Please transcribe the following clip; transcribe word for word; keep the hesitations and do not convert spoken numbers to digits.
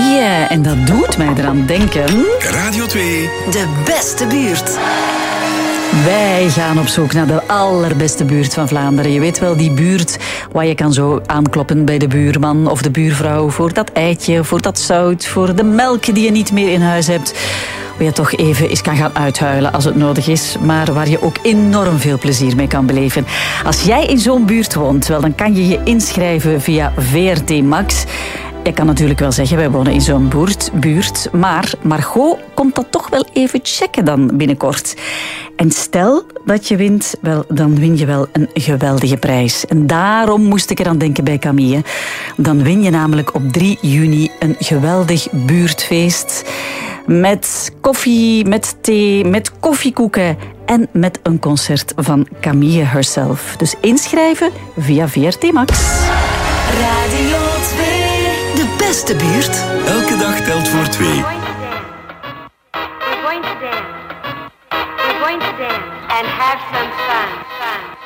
Camille. En dat doet mij eraan denken... Radio twee. De beste buurt. Wij gaan op zoek naar de allerbeste buurt van Vlaanderen. Je weet wel, die buurt waar je kan zo aankloppen bij de buurman of de buurvrouw voor dat eitje, voor dat zout, voor de melk die je niet meer in huis hebt. Waar je toch even eens kan gaan uithuilen als het nodig is, maar waar je ook enorm veel plezier mee kan beleven. Als jij in zo'n buurt woont, wel, dan kan je je inschrijven via V R T Max. Je kan natuurlijk wel zeggen, wij wonen in zo'n buurt, buurt, maar Margot komt dat toch wel even checken dan binnenkort. En stel dat je wint, wel, dan win je wel een geweldige prijs. En daarom moest ik eraan denken bij Camille. Dan win je namelijk op drie juni een geweldig buurtfeest. Met koffie, met thee, met koffiekoeken en met een concert van Camille herself. Dus inschrijven via V R T Max. Radio twee. De beste buurt. Elke dag telt voor twee. We're going to dance. We're going to dance and have some fun. Fun.